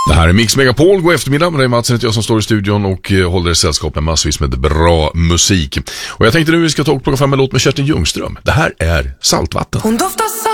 Det här är Mix Megapol, god eftermiddag. Det är Mats och jag som står i studion och håller sällskap med massvis med bra musik. Och jag tänkte nu vi ska plocka fram en låt med Kerstin Ljungström. Det här är Saltvatten. Hon doftar